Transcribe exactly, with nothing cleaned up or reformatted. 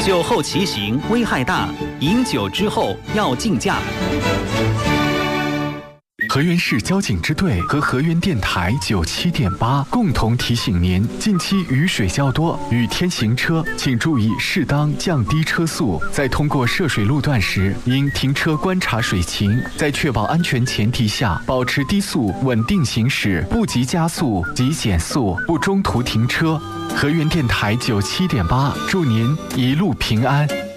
酒后骑行危害大，饮酒之后要禁驾。 河源市交警支队和河源电台九七点八共同提醒您：近期雨水较多，雨天行车请注意适当降低车速。在通过涉水路段时，应停车观察水情，在确保安全前提下，保持低速稳定行驶，不急加速，急减速，不中途停车。河源电台九七点八，祝您一路平安。